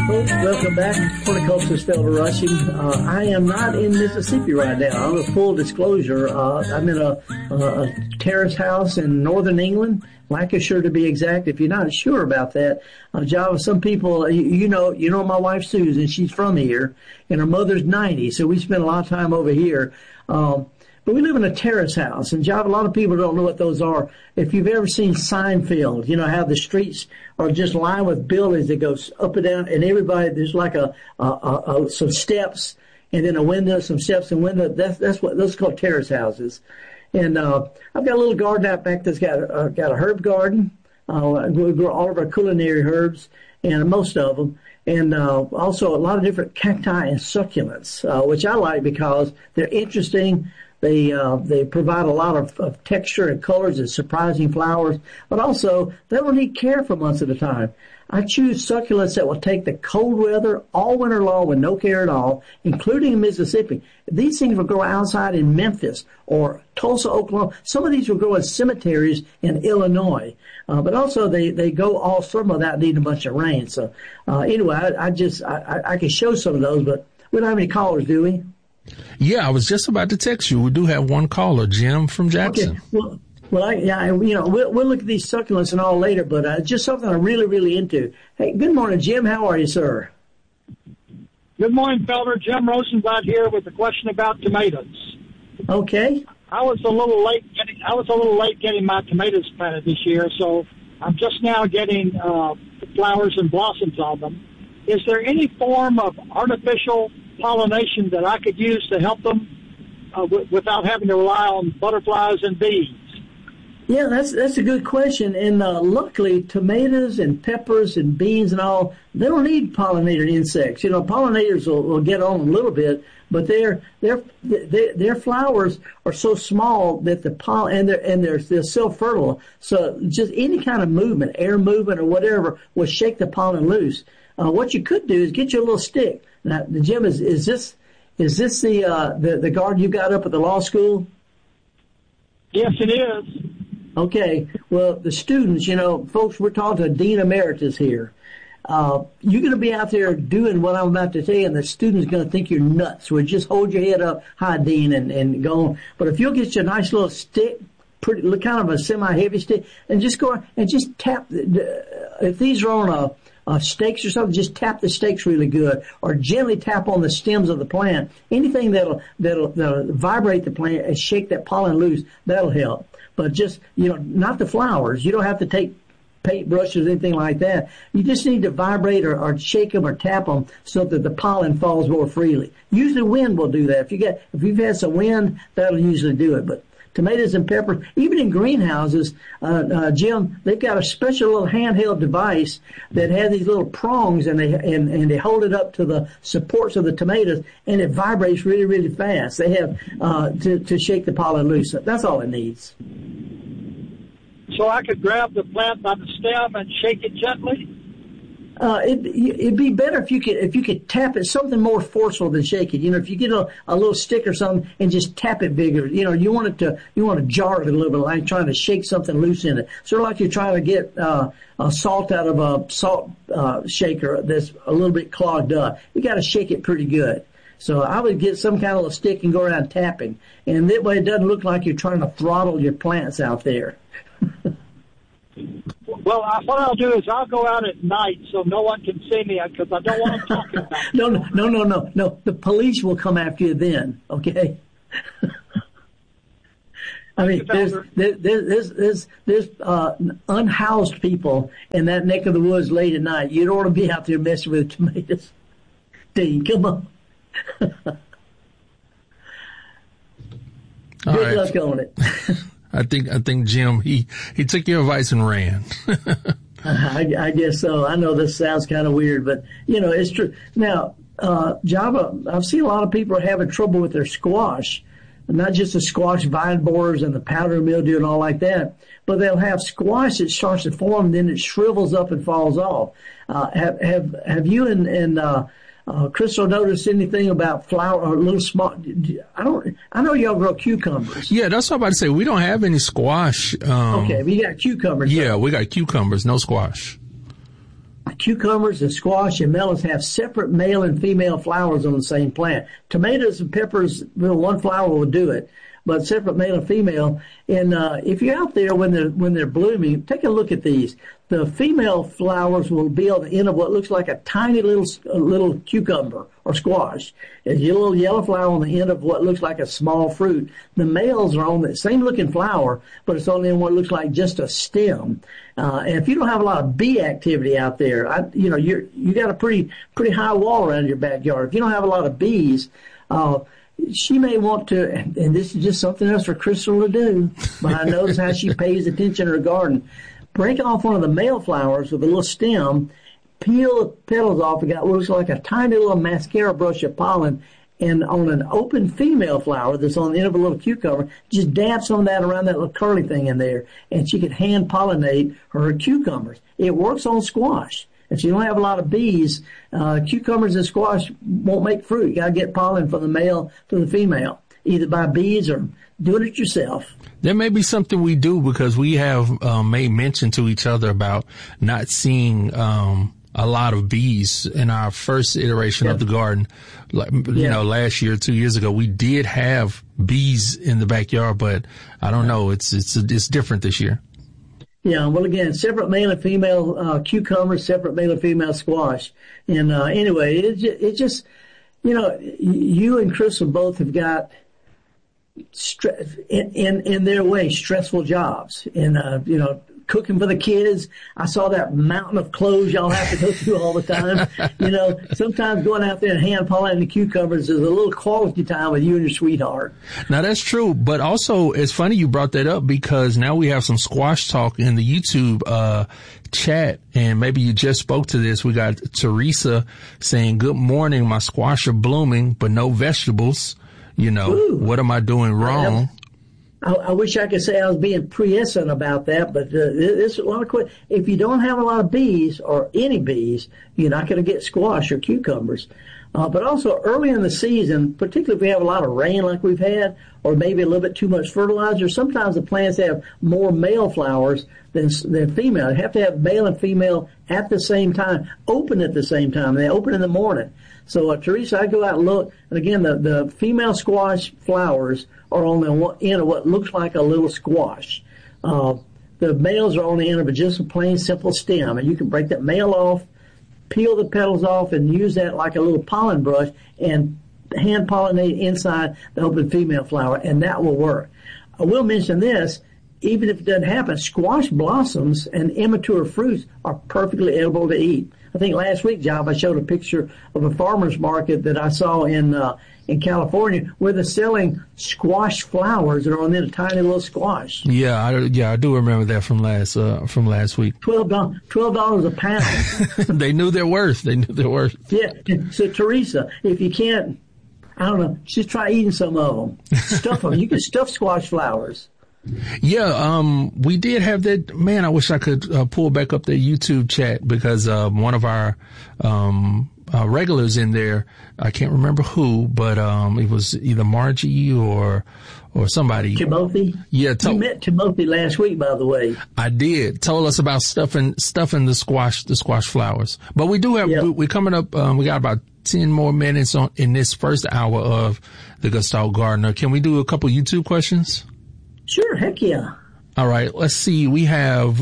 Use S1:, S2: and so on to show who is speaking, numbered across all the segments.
S1: Folks, welcome back. Horticulturist Felder Rushing. I am not in Mississippi right now. I'm a full disclosure. I'm in a terrace house in northern England, Lancashire to be exact. If you're not sure about that, Java, some people, you know my wife Susan, she's from here, and her mother's 90, so we spend a lot of time over here. But we live in a terrace house, and Java, a lot of people don't know what those are. If you've ever seen Seinfeld, you know how the streets are just lined with buildings that goes up and down, and everybody, there's like some steps, and then a window, some steps and window. That's what those are called terrace houses. And I've got a little garden out back that's got a herb garden. We grow all of our culinary herbs, and most of them. And also a lot of different cacti and succulents, which I like because they're interesting. They provide a lot of texture and colors and surprising flowers, but also they don't need care for months at a time. I choose succulents that will take the cold weather all winter long with no care at all, including in Mississippi. These things will grow outside in Memphis or Tulsa, Oklahoma. Some of these will grow in cemeteries in Illinois, but also they go all summer without needing a bunch of rain. So anyway, I can show some of those, but we don't have any callers, do we?
S2: Yeah, I was just about to text you. We do have one caller, Jim from Jackson.
S1: Okay. We'll look at these succulents and all later, but just something I'm really, really into. Hey, good morning, Jim. How are you, sir?
S3: Good morning, Felder. Jim Rosenblatt here with a question about tomatoes.
S1: Okay.
S3: I was a little late getting my tomatoes planted this year, so I'm just now getting flowers and blossoms on them. Is there any form of artificial pollination that I could use to help them without having to rely on butterflies and bees?
S1: Yeah, that's a good question. And luckily, tomatoes and peppers and beans and all, they don't need pollinator insects. You know, pollinators will get on a little bit, but their flowers are so small that the pollen and they're self-fertile. So just any kind of movement, air movement or whatever, will shake the pollen loose. What you could do is get you a little stick. Now, Jim, is this the garden you got up at the law school?
S3: Yes, it is.
S1: Okay. Well, the students, folks, we're talking to a dean emeritus here. You're going to be out there doing what I'm about to tell you, and the student's going to think you're nuts. So just hold your head up high, dean, and go on. But if you'll get you a nice little stick, kind of a semi-heavy stick, and just go and just tap. If these are on stakes or something, just tap the stakes really good, or gently tap on the stems of the plant. Anything that'll vibrate the plant and shake that pollen loose, that'll help. But just, not the flowers. You don't have to take paint brushes or anything like that. You just need to vibrate or shake them or tap them so that the pollen falls more freely. Usually wind will do that. If you've had some wind, that'll usually do it. But tomatoes and peppers, even in greenhouses, Jim, they've got a special little handheld device that has these little prongs, and they hold it up to the supports of the tomatoes, and it vibrates really, really fast. They have to shake the pollen loose. That's all it needs.
S3: So I could grab the plant by the stem and shake it gently?
S1: It'd be better if you could tap it, something more forceful than shake it. If you get a little stick or something and just tap it bigger, you want to jar it a little bit, like trying to shake something loose in it. Sort of like you're trying to get salt out of a salt shaker that's a little bit clogged up. You got to shake it pretty good. So I would get some kind of a stick and go around tapping, and that way it doesn't look like you're trying to throttle your plants out there.
S3: Well, what I'll do is I'll go out at night so no one can see me because I don't want them talking about me.
S1: No. The police will come after you then, okay? I mean, there's unhoused people in that neck of the woods late at night. You don't want to be out there messing with tomatoes. Dean, come on. Good luck on it.
S2: I think Jim, he took your advice and ran.
S1: I guess so. I know this sounds kind of weird, but it's true. Now, Java, I've seen a lot of people are having trouble with their squash, not just the squash vine borers and the powdery mildew and all like that, but they'll have squash that starts to form, then it shrivels up and falls off. Have you and Crystal noticed anything about flower or little small? I know y'all grow cucumbers.
S2: Yeah, that's what I'm about to say. We don't have any squash.
S1: Okay, we got cucumbers.
S2: Yeah, we got cucumbers, no squash.
S1: Cucumbers and squash and melons have separate male and female flowers on the same plant. Tomatoes and peppers, one flower will do it, but separate male and female. And if you're out there when they're blooming, take a look at these. The female flowers will be on the end of what looks like a tiny little cucumber or squash. There's a little yellow flower on the end of what looks like a small fruit. The males are on the same looking flower, but it's on the end of what looks like just a stem. And if you don't have a lot of bee activity out there, you got a pretty high wall around your backyard. If you don't have a lot of bees, she may want to, and this is just something else for Crystal to do, but I notice how she pays attention in her garden. Break off one of the male flowers with a little stem, peel the petals off, and got what looks like a tiny little mascara brush of pollen, and on an open female flower that's on the end of a little cucumber, just dab some of that around that little curly thing in there, and she can hand pollinate her cucumbers. It works on squash. If you don't have a lot of bees, cucumbers and squash won't make fruit. You gotta get pollen from the male to the female, either by bees or doing it yourself.
S2: There may be something we do because we have made mention to each other about not seeing a lot of bees in our first iteration of the garden. You know, last year, 2 years ago, we did have bees in the backyard, but I don't know. It's different this year.
S1: Yeah, well, again, separate male and female cucumbers, separate male and female squash. And anyway, it just, you know, you and Crystal both have got in their way stressful jobs. And you know, cooking for the kids. I saw that mountain of clothes y'all have to go through all the time. You know, sometimes going out there and hand pollinating the cucumbers is a little quality time with you and your sweetheart.
S2: Now that's true, but also it's funny you brought that up because now we have some squash talk in the YouTube chat, and maybe you just spoke to this. We got Teresa saying, "Good morning, my squash are blooming, but no vegetables. You know, what am I doing wrong?"
S1: I wish I could say I was being prescient about that, but there's a lot of questions. If you don't have a lot of bees or any bees, you're not going to get squash or cucumbers. But also early in the season, particularly if we have a lot of rain like we've had, or maybe a little bit too much fertilizer, sometimes the plants have more male flowers than female. They have to have male and female at the same time, open at the same time. They open in the morning. So, Teresa, I go out and look, and again, the female squash flowers are on the end of what looks like a little squash. The males are on the end of just a plain, simple stem, and you can break that male off, peel the petals off, and use that like a little pollen brush and hand pollinate inside the open female flower, and that will work. I will mention this, even if it doesn't happen, squash blossoms and immature fruits are perfectly edible to eat. I think last week, Job, I showed a picture of a farmer's market that I saw in California where they're selling squash flowers that are on a tiny little squash.
S2: Yeah, I do remember that from last week.
S1: $12 a pound.
S2: They knew their worth.
S1: Yeah. So Teresa, if you can't, I don't know, just try eating some of them. Stuff them. You can stuff squash flowers.
S2: Yeah, we did have that. Man, I wish I could pull back up the YouTube chat because one of our regulars in there, I can't remember who, but it was either Margie or somebody.
S1: Timothy?
S2: Yeah.
S1: You met Timothy last week, by the way.
S2: I did. Told us about stuffing the squash flowers. But we do have, we're coming up, we got about 10 more minutes in this first hour of the Gestalt Gardener. Can we do a couple YouTube questions?
S1: Sure, heck yeah.
S2: All right, let's see. We have,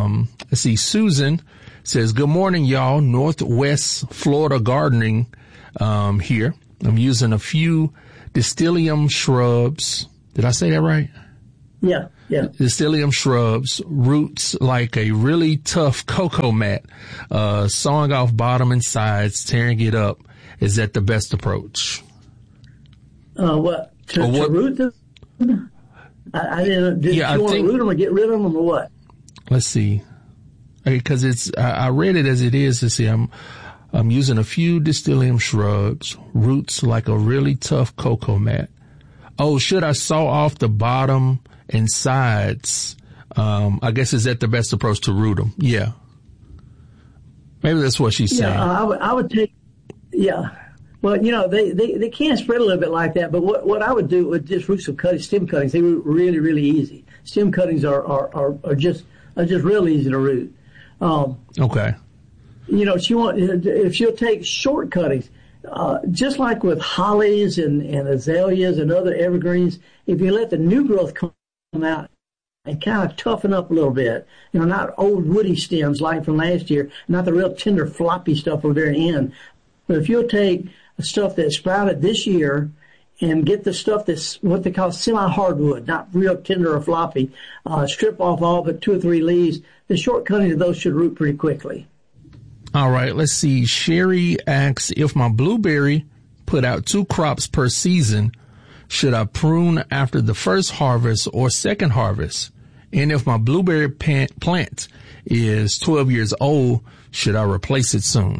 S2: Susan says, "Good morning, y'all. Northwest Florida gardening, here. I'm using a few Distillium shrubs." Did I say that right?
S1: Yeah.
S2: Distillium shrubs, roots like a really tough cocoa mat, sawing off bottom and sides, tearing it up. Is that the best approach?
S1: What? To root them? I didn't. Did you want to root them or get rid of them or what?
S2: Let's see. Because I read it as it is. Let's see. I'm using a few Distillium shrubs, roots like a really tough cocoa mat. Oh, should I saw off the bottom and sides? I guess is that the best approach to root them? Yeah. Maybe that's what she's saying.
S1: I would take. Yeah. Well, you know, they can spread a little bit like that, but what I would do would just root some stem cuttings. They root really, really easy. Stem cuttings are just real easy to root.
S2: Okay.
S1: if she'll take short cuttings, just like with hollies and azaleas and other evergreens, if you let the new growth come out and kind of toughen up a little bit, not old woody stems like from last year, not the real tender floppy stuff on the very end. But if you'll take the stuff that sprouted this year and get the stuff that's what they call semi-hardwood, not real tender or floppy, strip off all but 2 or 3 leaves, the short cutting of those should root pretty quickly.
S2: All right, let's see. Sherry asks, if my blueberry put out 2 crops per season, should I prune after the first harvest or second harvest? And if my blueberry plant is 12 years old, should I replace it soon?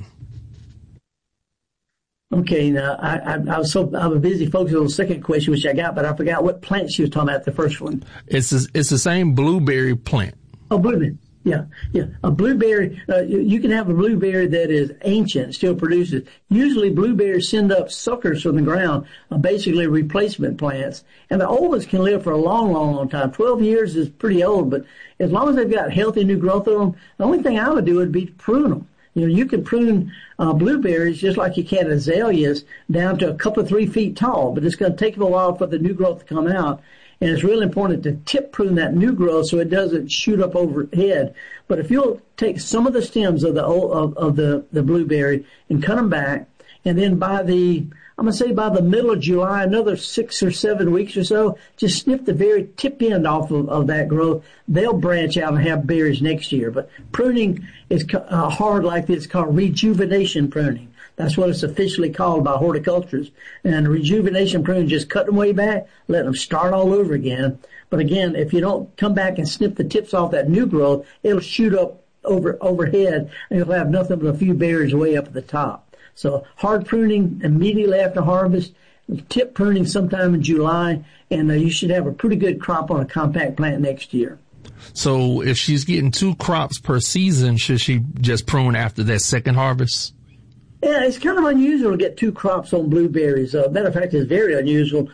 S1: Okay, now I was busy focusing on the second question, which I got, but I forgot what plant she was talking about, the first one.
S2: It's the same blueberry plant.
S1: Oh, blueberry. Yeah. A blueberry, you can have a blueberry that is ancient, still produces. Usually blueberries send up suckers from the ground, basically replacement plants. And the old ones can live for a long, long, long time. 12 years is pretty old, but as long as they've got healthy new growth on them, the only thing I would do would be to prune them. You can prune blueberries just like you can azaleas down to a couple of 3 feet tall, but it's going to take them a while for the new growth to come out. And it's really important to tip prune that new growth so it doesn't shoot up overhead. But if you'll take some of the stems of the blueberry and cut them back, and then by the middle of July, another 6 or 7 weeks or so, just snip the very tip end off of that growth. They'll branch out and have berries next year. But pruning is hard like this. It's called rejuvenation pruning. That's what it's officially called by horticulturists. And rejuvenation pruning, just cut them way back, let them start all over again. But again, if you don't come back and snip the tips off that new growth, it'll shoot up overhead, and you'll have nothing but a few berries way up at the top. So hard pruning immediately after harvest, tip pruning sometime in July, and you should have a pretty good crop on a compact plant next year.
S2: So if she's getting 2 crops per season, should she just prune after that second harvest?
S1: Yeah, it's kind of unusual to get 2 crops on blueberries. Matter of fact, it's very unusual.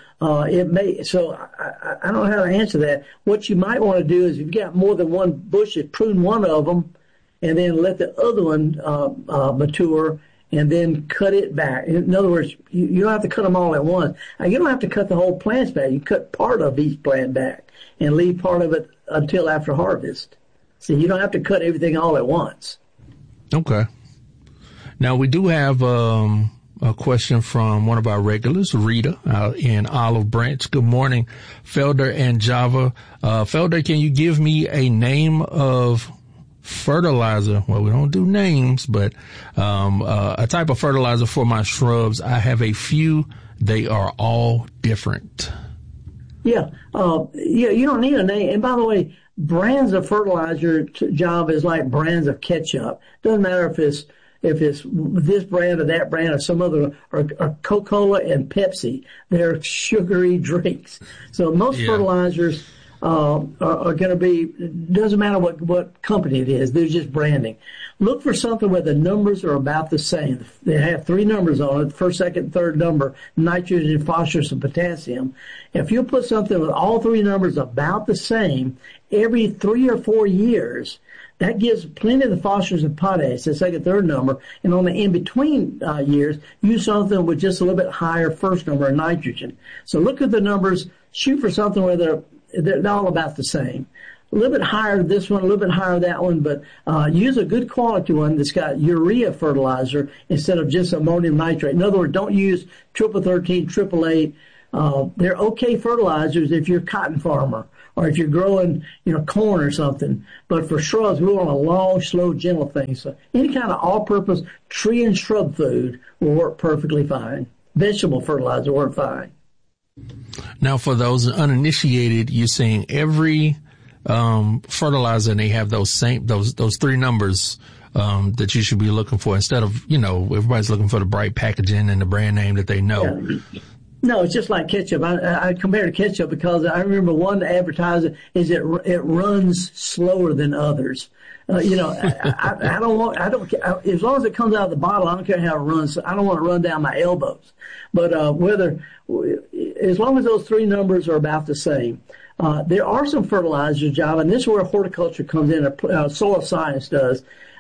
S1: So I don't know how to answer that. What you might want to do is if you've got more than one bush, prune one of them and then let the other one mature and then cut it back. In other words, you don't have to cut them all at once. You don't have to cut the whole plants back. You cut part of each plant back and leave part of it until after harvest. So you don't have to cut everything all at once.
S2: Okay. Now, we do have a question from one of our regulars, Rita, in Olive Branch. Good morning, Felder and Java. Felder, can you give me a name of fertilizer? Well, we don't do names, but a type of fertilizer for my shrubs. I have a few. They are all different.
S1: Yeah, you don't need a name. And by the way, brands of fertilizer, Java, is like brands of ketchup. Doesn't matter if it's this brand or that brand or some other, or Coca-Cola and Pepsi. They're sugary drinks. So most fertilizers are going to be, doesn't matter what company it is, they're just branding. Look for something where the numbers are about the same. They have 3 numbers on it, first, second, third number, nitrogen, phosphorus, and potassium. If you put something with all 3 numbers about the same, every 3 or 4 years, that gives plenty of the phosphorus and potash, the second, third number. And on the in-between years, use something with just a little bit higher first number of nitrogen. So look at the numbers, shoot for something where they're all about the same. A little bit higher this one, a little bit higher that one, but use a good quality one that's got urea fertilizer instead of just ammonium nitrate. In other words, don't use 13, 888. They're okay fertilizers if you're a cotton farmer or if you're growing, corn or something. But for shrubs, we want a long, slow, gentle thing. So any kind of all-purpose tree and shrub food will work perfectly fine. Vegetable fertilizer work fine.
S2: Now, for those uninitiated, you're saying every fertilizer, and they have those 3 numbers that you should be looking for instead of, everybody's looking for the bright packaging and the brand name that they know.
S1: Yeah. No, it's just like ketchup. I compare to ketchup because I remember one advertiser is it runs slower than others. I don't as long as it comes out of the bottle, I don't care how it runs. I don't want to run down my elbows. But as long as those 3 numbers are about the same. There are some fertilizers, Java, and this is where horticulture comes in, soil science does.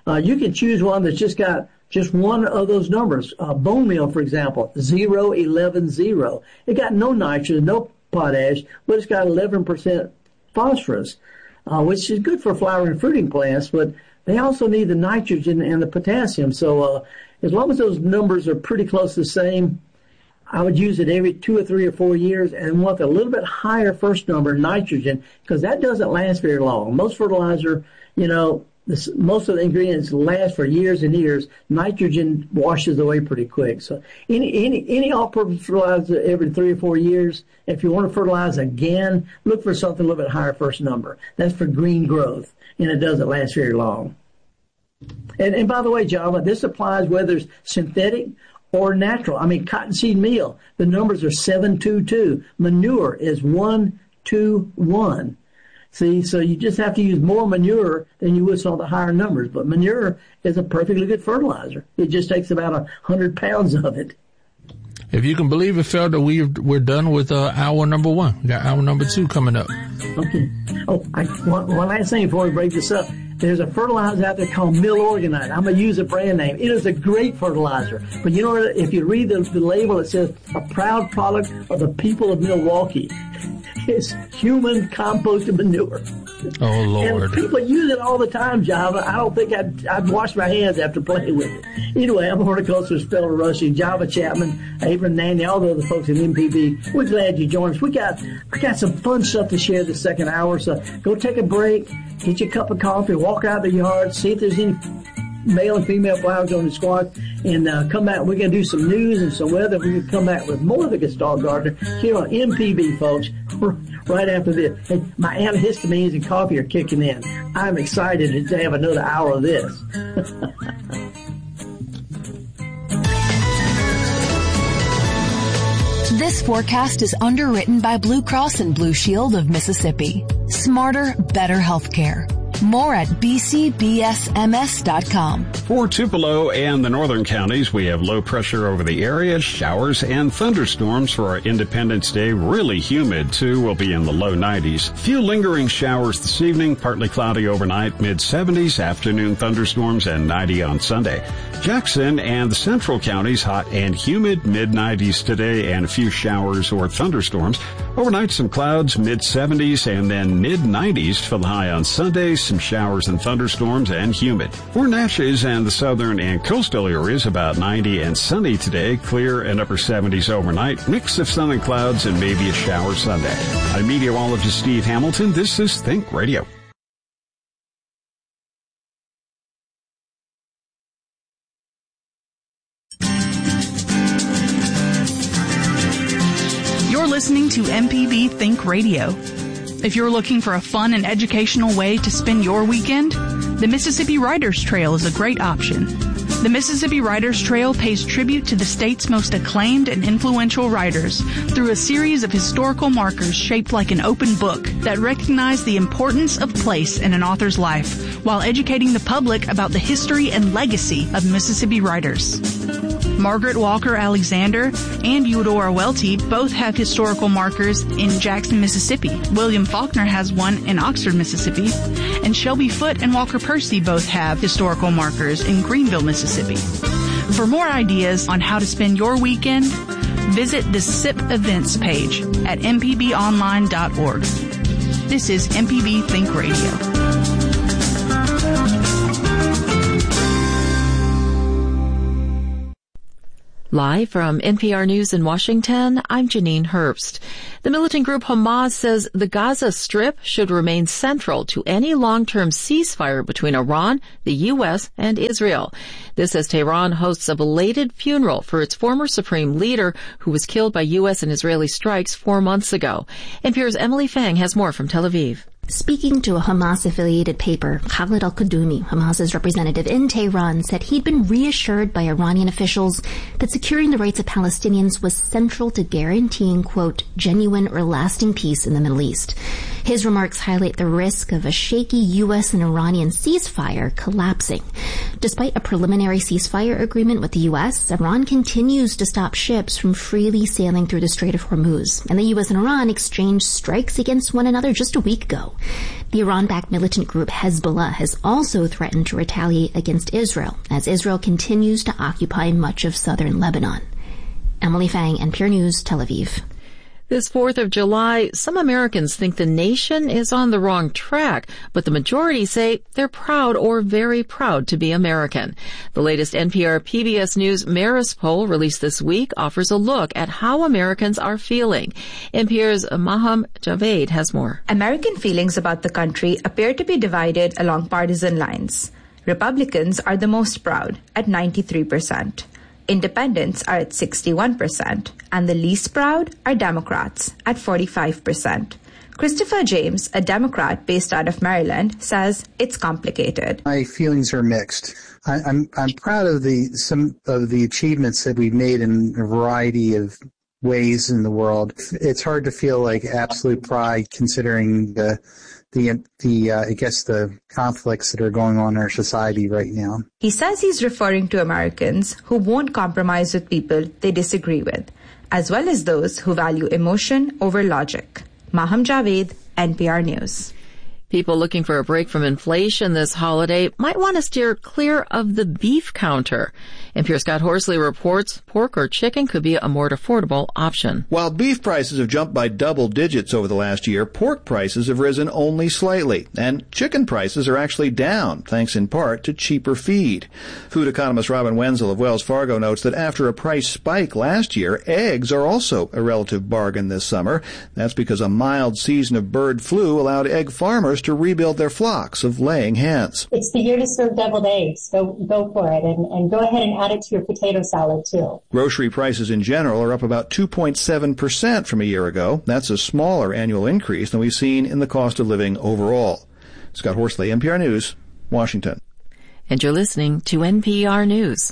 S1: You can choose one that's just one of those numbers. Bone meal, for example, 0-11-0. It got no nitrogen, no potash, but it's got 11% phosphorus, which is good for flowering fruiting plants, but they also need the nitrogen and the potassium. So as long as those numbers are pretty close to the same, I would use it every 2 or 3 or 4 years and want a little bit higher first number, nitrogen, because that doesn't last very long. Most fertilizer, most of the ingredients last for years and years. Nitrogen washes away pretty quick. So any all-purpose fertilizer every 3 or 4 years. If you want to fertilize again, look for something a little bit higher first number. That's for green growth, and it doesn't last very long. And by the way, Java, this applies whether it's synthetic or natural. I mean, cottonseed meal, the numbers are 7-2-2. Manure is 1-2-1. See, so you just have to use more manure than you would some of the higher numbers. But manure is a perfectly good fertilizer. It just takes about 100 pounds of it.
S2: If you can believe it, Felder, we're done with hour number 1. We got hour number 2 coming up.
S1: Okay. Oh, one last thing before we break this up. There's a fertilizer out there called Mill Organite. I'm going to use a brand name. It is a great fertilizer. But you know, if you read the label, it says a proud product of the people of Milwaukee. It's human composted manure.
S2: Oh, Lord.
S1: And people use it all the time, Java. I don't think I'd wash my hands after playing with it. Anyway, I'm horticulturist Felder Rushing, Java Chapman, Abram Nanny, all the other folks in MPB. We're glad you joined us. I got some fun stuff to share this second hour, so go take a break, get your cup of coffee, walk out the yard, see if there's any male and female flowers on the squash, and come back. We're going to do some news and some weather. We're going to come back with more of the Gestalt Gardener here on MPB, folks, right after this. Hey, my antihistamines and coffee are kicking in. I'm excited to have another hour of this.
S4: This forecast is underwritten by Blue Cross and Blue Shield of Mississippi. Smarter, better healthcare. More at bcbsms.com.
S5: For Tupelo and the northern counties, we have low pressure over the area, showers and thunderstorms for our Independence Day. Really humid, too. We'll be in the low 90s. Few lingering showers this evening, partly cloudy overnight, mid-70s, afternoon thunderstorms, and 90 on Sunday. Jackson and the central counties, hot and humid, mid-90s today, and a few showers or thunderstorms. Overnight, some clouds, mid-70s, and then mid-90s for the high on Sunday. Some showers and thunderstorms and humid. For Natchez and the southern and coastal areas, about 90 and sunny today, clear and upper 70s overnight, mix of sun and clouds and maybe a shower Sunday. I'm meteorologist Steve Hamilton. This is Think Radio.
S6: You're listening to MPB Think Radio. If you're looking for a fun and educational way to spend your weekend, the Mississippi Writers Trail is a great option. The Mississippi Writers Trail pays tribute to the state's most acclaimed and influential writers through a series of historical markers shaped like an open book that recognize the importance of place in an author's life while educating the public about the history and legacy of Mississippi writers. Margaret Walker Alexander and Eudora Welty both have historical markers in Jackson, Mississippi. William Faulkner has one in Oxford, Mississippi. And Shelby Foote and Walker Percy both have historical markers in Greenville, Mississippi. For more ideas on how to spend your weekend, visit the SIP events page at mpbonline.org. This is MPB Think Radio.
S7: Live from NPR News in Washington, I'm Janine Herbst. The militant group Hamas says the Gaza Strip should remain central to any long-term ceasefire between Iran, the U.S., and Israel. This as Tehran hosts a belated funeral for its former supreme leader who was killed by U.S. and Israeli strikes 4 months ago. NPR's Emily Fang has more from Tel Aviv.
S8: Speaking to a Hamas-affiliated paper, Khalid al-Qadumi, Hamas's representative in Tehran, said he'd been reassured by Iranian officials that securing the rights of Palestinians was central to guaranteeing, quote, genuine or lasting peace in the Middle East. His remarks highlight the risk of a shaky U.S. and Iranian ceasefire collapsing. Despite a preliminary ceasefire agreement with the U.S., Iran continues to stop ships from freely sailing through the Strait of Hormuz, and the U.S. and Iran exchanged strikes against one another just a week ago. The Iran-backed militant group Hezbollah has also threatened to retaliate against Israel as Israel continues to occupy much of southern Lebanon. Emily Fang, NPR News, Tel Aviv.
S7: This 4th of July, some Americans think the nation is on the wrong track, but the majority say they're proud or very proud to be American. The latest NPR PBS News Marist poll released this week offers a look at how Americans are feeling. NPR's Maham Javed has more.
S9: American feelings about the country appear to be divided along partisan lines. Republicans are the most proud at 93%. Independents are at 61%, and the least proud are Democrats at 45%. Christopher James, a Democrat based out of Maryland, says it's complicated.
S10: My feelings are mixed. I'm proud of some of the achievements that we've made in a variety of ways in the world. It's hard to feel like absolute pride considering the conflicts that are going on in our society right now.
S9: He says he's referring to Americans who won't compromise with people they disagree with, as well as those who value emotion over logic. Maham Javed, NPR News.
S7: People looking for a break from inflation this holiday might want to steer clear of the beef counter. NPR's Scott Horsley reports pork or chicken could be a more affordable option.
S11: While beef prices have jumped by double digits over the last year, pork prices have risen only slightly, and chicken prices are actually down, thanks in part to cheaper feed. Food economist Robin Wenzel of Wells Fargo notes that after a price spike last year, eggs are also a relative bargain this summer. That's because a mild season of bird flu allowed egg farmers to rebuild their flocks of laying hens.
S12: It's the year to serve deviled eggs. Go for it, and go ahead and add it to your potato salad too.
S11: Grocery prices in general are up about 2.7% from a year ago. That's a smaller annual increase than we've seen in the cost of living overall. Scott Horsley, NPR News, Washington.
S7: And you're listening to NPR News.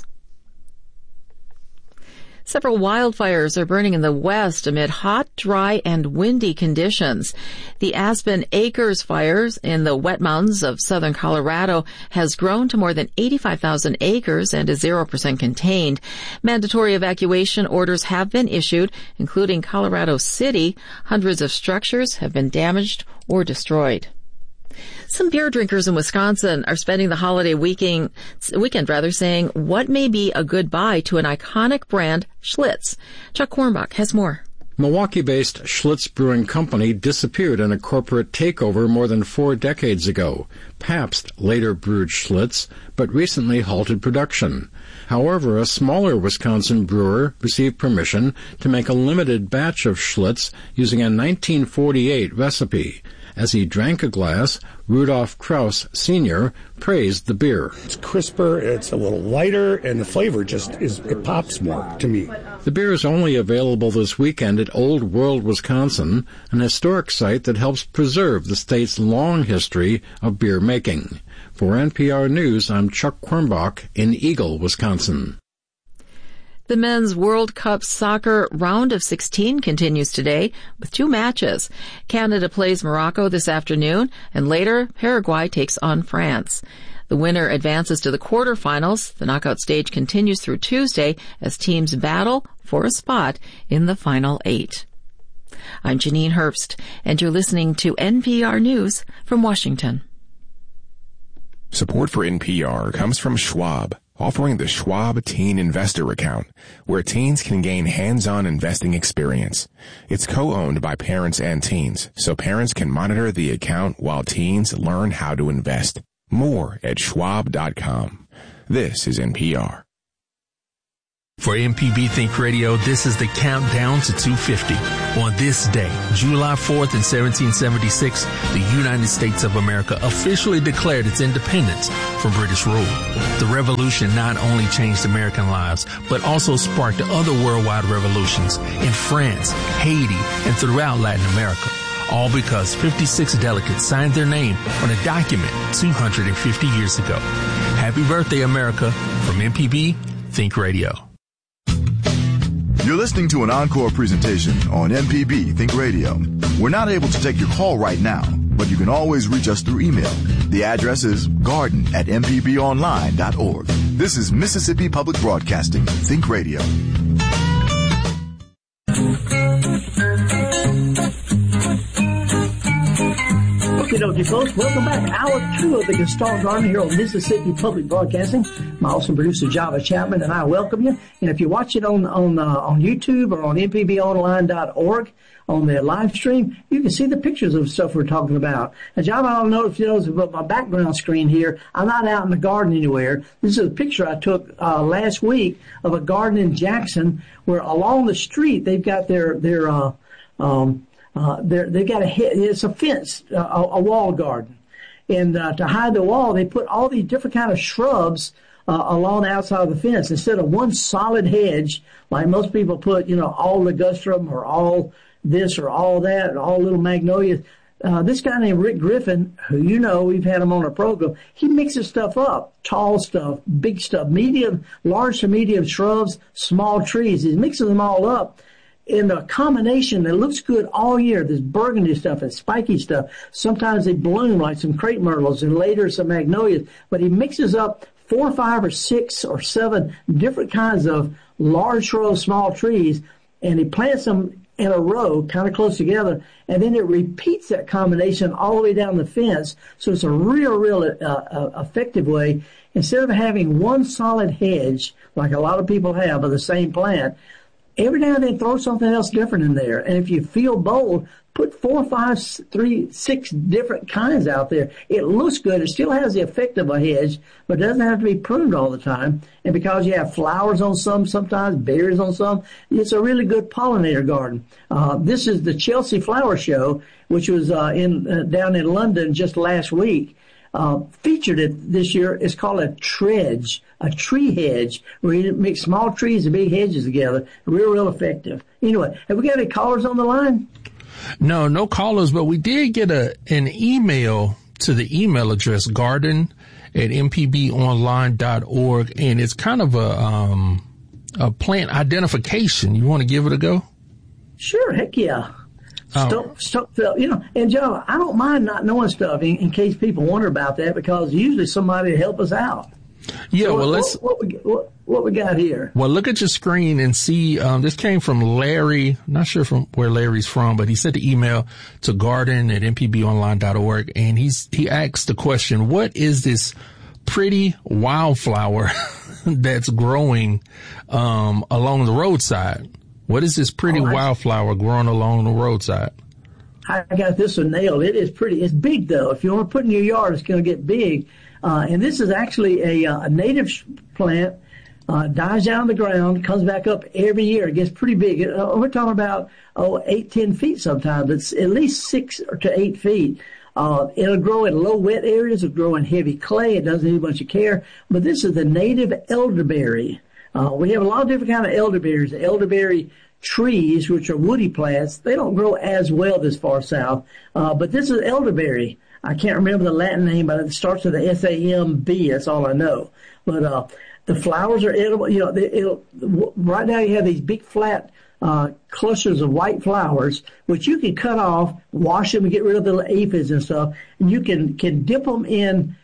S7: Several wildfires are burning in the west amid hot, dry, and windy conditions. The Aspen Acres fires in the wet mountains of southern Colorado has grown to more than 85,000 acres and is 0% contained. Mandatory evacuation orders have been issued, including Colorado City. Hundreds of structures have been damaged or destroyed. Some beer drinkers in Wisconsin are spending the holiday weekend saying what may be a goodbye to an iconic brand, Schlitz. Chuck Kornbach has more.
S13: Milwaukee-based Schlitz Brewing Company disappeared in a corporate takeover more than 4 decades ago. Pabst later brewed Schlitz, but recently halted production. However, a smaller Wisconsin brewer received permission to make a limited batch of Schlitz using a 1948 recipe. As he drank a glass, Rudolf Kraus Sr. praised the beer.
S14: It's crisper, it's a little lighter, and the flavor it pops more to me.
S13: The beer is only available this weekend at Old World, Wisconsin, an historic site that helps preserve the state's long history of beer making. For NPR News, I'm Chuck Kornbach in Eagle, Wisconsin.
S7: The men's World Cup soccer round of 16 continues today with 2 matches. Canada plays Morocco this afternoon, and later Paraguay takes on France. The winner advances to the quarterfinals. The knockout stage continues through Tuesday as teams battle for a spot in the final 8. I'm Janine Herbst, and you're listening to NPR News from Washington.
S15: Support for NPR comes from Schwab, offering the Schwab Teen Investor Account, where teens can gain hands-on investing experience. It's co-owned by parents and teens, so parents can monitor the account while teens learn how to invest. More at schwab.com. This is NPR.
S2: For MPB Think Radio, this is the countdown to 250. On this day, July 4th in 1776, the United States of America officially declared its independence from British rule. The revolution not only changed American lives, but also sparked other worldwide revolutions in France, Haiti, and throughout Latin America. All because 56 delegates signed their name on a document 250 years ago. Happy birthday, America, from MPB Think Radio.
S16: You're listening to an encore presentation on MPB Think Radio. We're not able to take your call right now, but you can always reach us through email. The address is garden@mpbonline.org. This is Mississippi Public Broadcasting Think Radio.
S1: Okay, dokie, folks. Welcome back. Hour 2 of the Gestalt Garden here on Mississippi Public Broadcasting. My awesome producer, Java Chapman, and I welcome you. And if you watch it on YouTube or on mpbonline.org on the live stream, you can see the pictures of stuff we're talking about. And Java, I don't know if you know about my background screen here. I'm not out in the garden anywhere. This is a picture I took last week of a garden in Jackson where along the street they've got they've got it's a fence, a wall garden. And to hide the wall, they put all these different kind of shrubs along the outside of the fence. Instead of one solid hedge, like most people put, all ligustrum or all this or all that, or all little magnolias. This guy named Rick Griffin, who we've had him on our program, he mixes stuff up. Tall stuff, big stuff, medium, large to medium shrubs, small trees. He mixes them all up in a combination that looks good all year. This burgundy stuff and spiky stuff. Sometimes they bloom like some crepe myrtles and later some magnolias. But he mixes up 4, 5, or 6 or 7 different kinds of large shrubs, small trees, and he plants them in a row, kind of close together, and then it repeats that combination all the way down the fence. So it's a real effective way. Instead of having one solid hedge, like a lot of people have of the same plant, every now and then throw something else different in there. And if you feel bold, put 4, 5, 3, 6 different kinds out there. It looks good. It still has the effect of a hedge, but it doesn't have to be pruned all the time. And because you have flowers on some, sometimes berries on some, it's a really good pollinator garden. This is the Chelsea Flower Show, which was down in London just last week. Featured it this year. It's called a tredge, a tree hedge, where you mix small trees and big hedges together. Real effective. Anyway, have we got any callers on the line?
S2: No callers, but we did get an email to the email address garden@mpbonline.org, and it's kind of a plant identification. You want to give it a go?
S1: Sure, heck yeah. Stuff, and John, I don't mind not knowing stuff in case people wonder about that, because usually somebody will help us out.
S2: Yeah,
S1: so
S2: well, let's.
S1: What we got here?
S2: Well, look at your screen and see. This came from Larry. Not sure from where Larry's from, but he sent the email to garden@mpbonline.org, and he asked the question: what is this pretty wildflower that's growing along the roadside? What is this pretty wildflower growing along the roadside?
S1: I got this one nailed. It is pretty. It's big, though. If you want to put it in your yard, it's going to get big. And this is actually a native plant, dies down the ground, comes back up every year. It gets pretty big. We're talking about 8, 10 feet sometimes. It's at least 6 to 8 feet. It'll grow in low wet areas. It'll grow in heavy clay. It doesn't need much of care. But this is the native elderberry. We have a lot of different kind of elderberries. The elderberry trees, which are woody plants, they don't grow as well this far south. But this is elderberry. I can't remember the Latin name, but it starts with the S-A-M-B. That's all I know. But the flowers are edible. Right now you have these big flat clusters of white flowers, which you can cut off, wash them, and get rid of the little aphids and stuff. And you can dip them in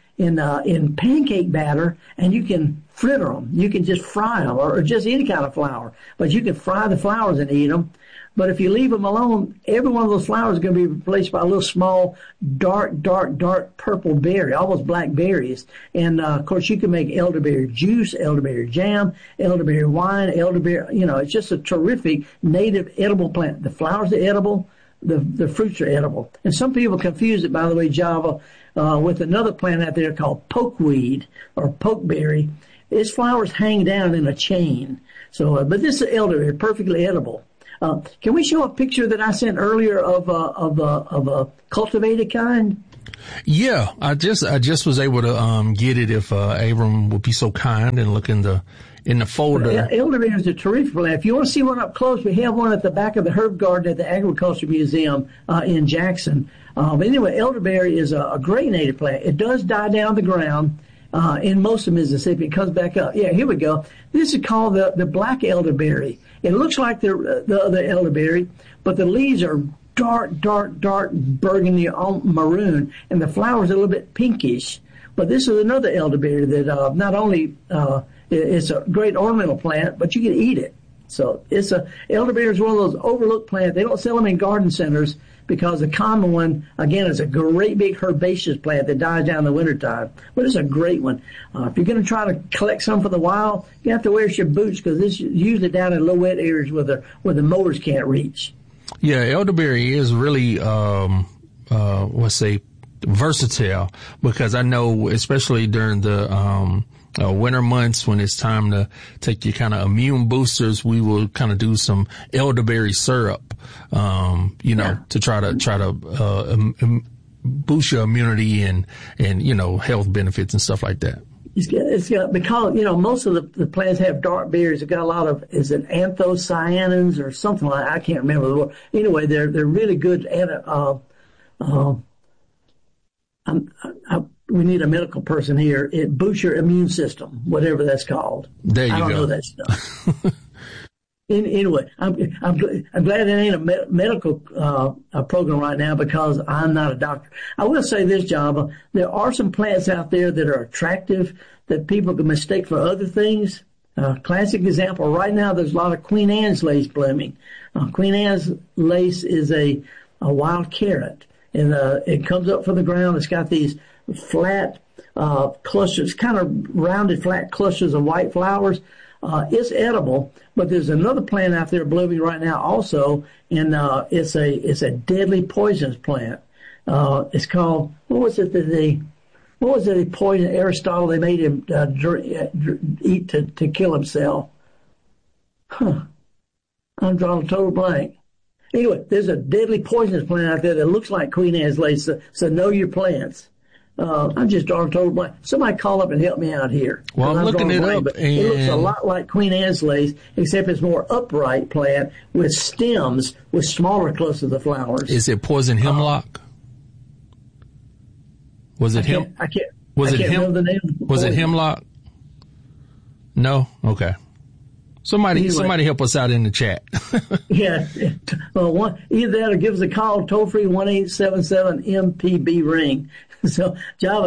S1: pancake batter, and you can fritter them. You can just fry them, or just any kind of flower. But you can fry the flowers and eat them. But if you leave them alone, every one of those flowers is going to be replaced by a little small, dark purple berry, almost black berries. And, of course, you can make elderberry juice, elderberry jam, elderberry wine, elderberry, it's just a terrific native edible plant. The flowers are edible. The fruits are edible. And some people confuse it, by the way, Java, with another plant out there called pokeweed or pokeberry. Its flowers hang down in a chain. So, but this is elderberry, perfectly edible. Can we show a picture that I sent earlier of a cultivated kind?
S2: Yeah, I just was able to get it if Abram would be so kind and look in the folder.
S1: Elderberry is a terrific plant. If you want to see one up close, we have one at the back of the herb garden at the Agriculture Museum in Jackson. But anyway, elderberry is a great native plant. It does die down the ground in most of Mississippi. It comes back up. Yeah, here we go. This is called the black elderberry. It looks like the other elderberry, but the leaves are dark burgundy maroon, and the flowers are a little bit pinkish. But this is another elderberry that not only it's a great ornamental plant, but you can eat it. So elderberry is one of those overlooked plants. They don't sell them in garden centers because the common one, again, is a great big herbaceous plant that dies down in the wintertime. But it's a great one. If you're going to try to collect some for the wild, you have to wear your boots because this is usually down in low wet areas where the mowers can't reach.
S2: Yeah, elderberry is really, let's say, versatile, because I know, especially during the winter months when it's time to take your kind of immune boosters, we will kind of do some elderberry syrup, to try to boost your immunity and health benefits and stuff like that.
S1: It's got, because, most of the plants have dark berries. They've got a lot of, is it anthocyanins or something like that? I can't remember the word. Anyway, they're really good we need a medical person here. It boosts your immune system, whatever that's called.
S2: There you go.
S1: I don't know that stuff. Anyway, I'm glad it ain't a medical program right now because I'm not a doctor. I will say this, Java. There are some plants out there that are attractive that people can mistake for other things. Classic example, right now there's a lot of Queen Anne's lace blooming. Queen Anne's lace is a wild carrot, and it comes up from the ground. It's got these flat clusters, kind of rounded flat clusters of white flowers. It's edible, but there's another plant out there blooming right now also, and it's a deadly poisonous plant. It's called, what was it the poison Aristotle they made him eat to kill himself? I'm drawing a total blank. Anyway, there's a deadly poisonous plant out there that looks like Queen Anne's lace, so know your plants. I'm just drawing a total blank. Somebody call up and help me out here.
S2: Well, I'm looking it up.
S1: It looks a lot like Queen Anne's lace, except it's more upright plant with stems with smaller clusters of flowers.
S2: Is it poison hemlock? Was it him?
S1: I can't
S2: remember the name. Was it hemlock? No? Okay. Somebody help us out in the chat.
S1: Yeah. Well, either that or give us a call, toll free 1-877-MPB-RING. So, Java,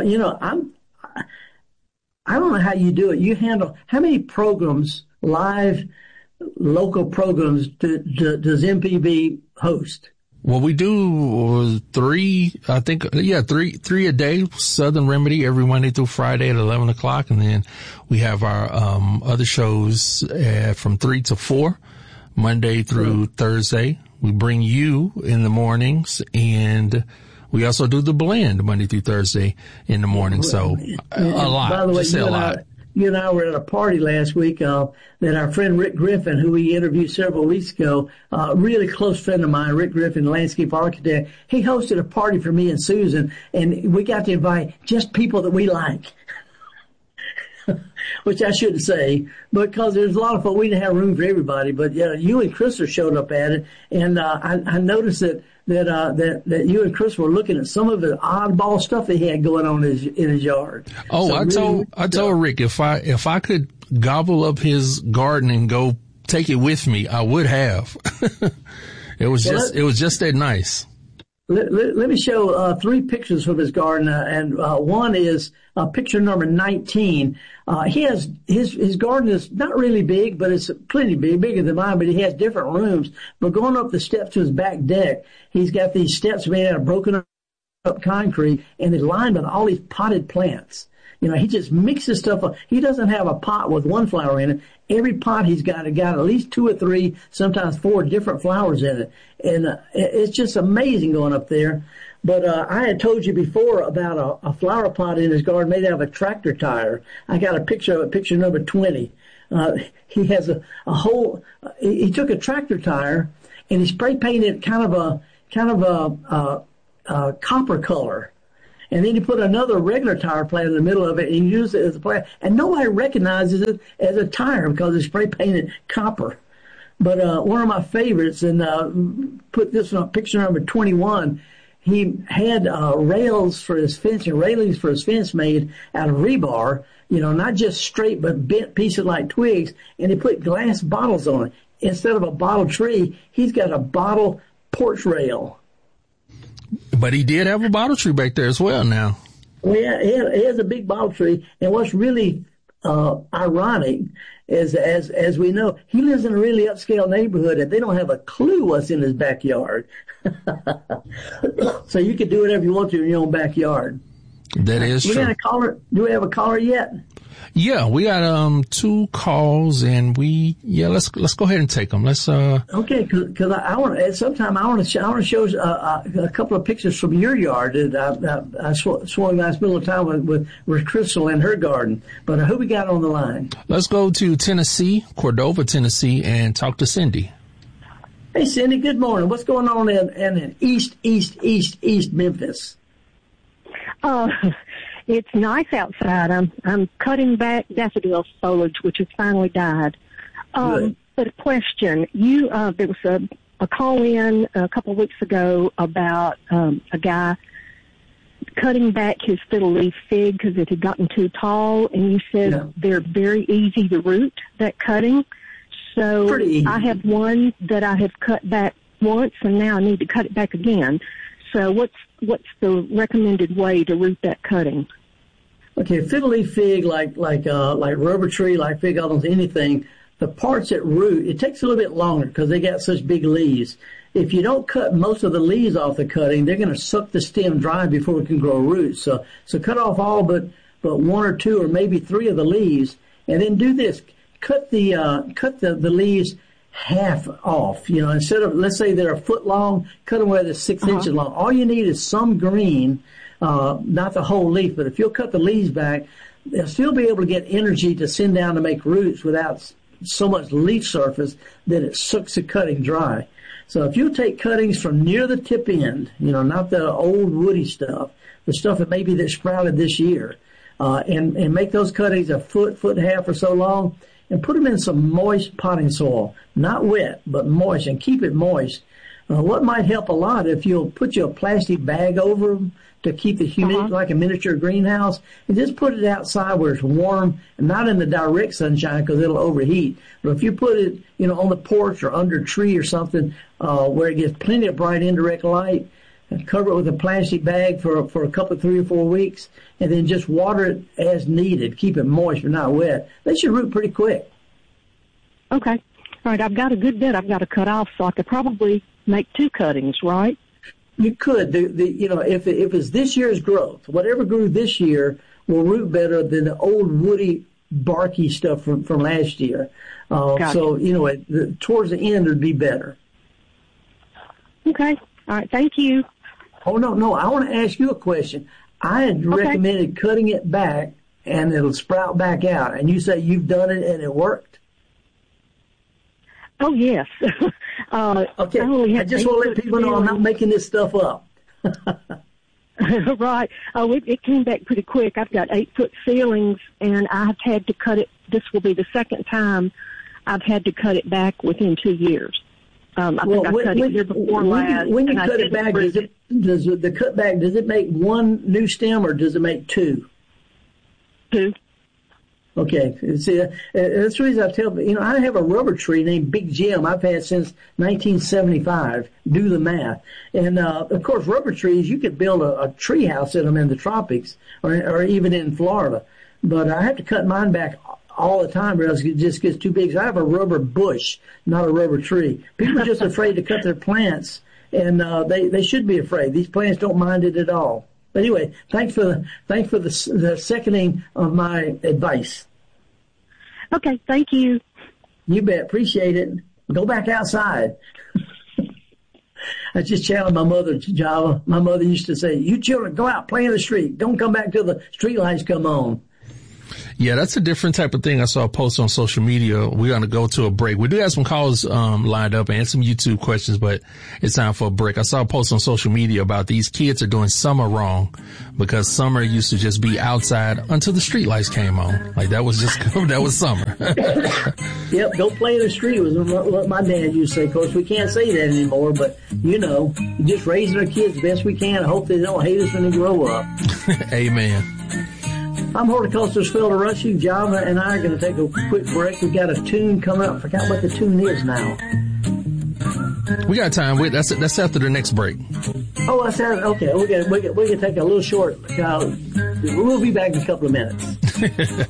S1: I don't know how you do it. You handle, how many programs, live, local programs does MPB host?
S2: Well, we do three a day, Southern Remedy, every Monday through Friday at 11 o'clock. And then we have our other shows from 3 to 4, Monday through Thursday. We bring you in the mornings, and we also do the blend Monday through Thursday in the morning. So a lot. By the way,
S1: you and I were at a party last week that our friend Rick Griffin, who we interviewed several weeks ago, a really close friend of mine, Rick Griffin, landscape architect, he hosted a party for me and Susan, and we got to invite just people that we like. Which I shouldn't say, because there's a lot of folks. We didn't have room for everybody, but yeah, you and Chris showed up at it, and I noticed that you and Chris were looking at some of the oddball stuff that he had going on in his yard.
S2: Oh, so I told Rick if I could gobble up his garden and go take it with me, I would have. It was just that nice.
S1: Let me show 3 pictures from his garden, and one is picture number 19. He has his garden is not really big, but it's plenty big, bigger than mine. But he has different rooms. But going up the steps to his back deck, he's got these steps made out of broken up concrete, and they're lined with all these potted plants. He just mixes stuff up. He doesn't have a pot with one flower in it. Every pot he's got at least 2 or 3, sometimes 4 different flowers in it. And it's just amazing going up there. But I had told you before about a flower pot in his garden made out of a tractor tire. I got a picture of it, picture number 20. He has a whole, he took a tractor tire and he spray painted kind of a copper color. And then he put another regular tire plant in the middle of it and he used it as a plant. And nobody recognizes it as a tire because it's spray painted copper. But one of my favorites, and put this on picture number 21, he had railings for his fence made out of rebar, not just straight but bent pieces like twigs, and he put glass bottles on it. Instead of a bottle tree, he's got a bottle porch rail.
S2: But he did have a bottle tree back there as well now.
S1: Well, yeah, he has a big bottle tree. And what's really ironic as we know, he lives in a really upscale neighborhood and they don't have a clue what's in his backyard. So you can do whatever you want to in your own backyard.
S2: That is true.
S1: Do we have a caller yet?
S2: Yeah, we got 2 calls, and let's go ahead and take them. Let's
S1: okay, because I want at some time I want to show a couple of pictures from your yard that I swung last middle of time with Crystal in her garden. But who we got on the line?
S2: Let's go to Tennessee, Cordova, Tennessee, and talk to Cindy.
S1: Hey, Cindy. Good morning. What's going on in East Memphis?
S17: It's nice outside. I'm cutting back daffodil foliage, which has finally died. But a question: there was a call in a couple of weeks ago about a guy cutting back his fiddle leaf fig because it had gotten too tall, and you said they're very easy to root, that cutting. So I have one that I have cut back once, and now I need to cut it back again. So what's the recommended way to root that cutting?
S1: Okay, fiddle leaf fig, like rubber tree, like fig almost anything, the parts that root, it takes a little bit longer because they got such big leaves. If you don't cut most of the leaves off the cutting, they're going to suck the stem dry before it can grow roots. So cut off all but 1 or 2 or maybe 3 of the leaves, and then do this: cut the leaves half off. Instead of, let's say they're a foot long, cut them where they're 6 inches long. All you need is some green, not the whole leaf, but if you'll cut the leaves back, they'll still be able to get energy to send down to make roots without so much leaf surface that it sucks the cutting dry. So if you take cuttings from near the tip end, not the old woody stuff, the stuff that maybe that sprouted this year, and make those cuttings a foot and a half or so long, and put them in some moist potting soil, not wet, but moist, and keep it moist. What might help a lot if you'll put a plastic bag over them to keep the humidity like a miniature greenhouse, and just put it outside where it's warm and not in the direct sunshine because it'll overheat. But if you put it, on the porch or under a tree or something, where it gets plenty of bright indirect light, and cover it with a plastic bag for a couple, 3 or 4 weeks, and then just water it as needed. Keep it moist but not wet. They should root pretty quick.
S17: Okay. All right. I've got a good bit I've got to cut off, so I could probably make 2 cuttings, right?
S1: You could. If it's this year's growth, whatever grew this year will root better than the old woody, barky stuff from last year. Gotcha. So, towards the end it would be better.
S17: Okay. All right. Thank you.
S1: Oh, no. I want to ask you a question. I had recommended cutting it back and it'll sprout back out. And you say you've done it and it worked?
S17: Oh, yes.
S1: Okay. I just want to let people know I'm not making this stuff up.
S17: Right. Oh, it came back pretty quick. I've got 8-foot ceilings, and I've had to cut it. This will be the second time I've had to cut it back within 2 years. I think I cut it year before last.
S1: When you cut it back, does the cut back, does it make 1 new stem or does it make 2?
S17: 2.
S1: Okay. See, that's the reason I tell, I have a rubber tree named Big Jim I've had since 1975. Do the math. And, of course, rubber trees, you could build a tree house in them in the tropics or even in Florida. But I have to cut mine back all the time or else it just gets too big. So I have a rubber bush, not a rubber tree. People are just afraid to cut their plants, and they should be afraid. These plants don't mind it at all. But anyway, thanks for the seconding of my advice.
S17: Okay, thank you.
S1: You bet. Appreciate it. Go back outside. I just challenged my mother, Java. My mother used to say, "You children, go out, play in the street. Don't come back till the street lights come on."
S2: Yeah, that's a different type of thing. I saw a post on social media. We're going to go to a break. We do have some calls lined up and some YouTube questions, but it's time for a break. I saw a post on social media about these kids are doing summer wrong because summer used to just be outside until the streetlights came on. Like that was summer.
S1: Yep, go play in the street was what my dad used to say. Of course, we can't say that anymore, but just raising our kids the best we can. I hope they don't hate us when they grow up.
S2: Amen.
S1: I'm horticulturist Felder Rushing. Java and I are going to take a quick break. We've got a tune coming up. I forgot what the tune is now.
S2: We got time. That's after the next break.
S1: Oh, that's after. Okay, we can take a little short. We'll be back in a couple of minutes.